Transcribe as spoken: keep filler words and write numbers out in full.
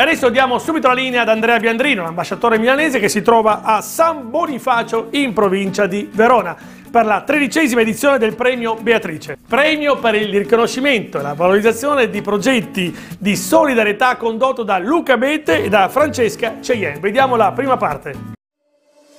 Adesso diamo subito la linea ad Andrea Biandrino, l'ambasciatore milanese che si trova a San Bonifacio in provincia di Verona per la tredicesima edizione del premio Beatrice. Premio per il riconoscimento e la valorizzazione di progetti di solidarietà condotto da Luca Bete e da Francesca Cheyenne. Vediamo la prima parte.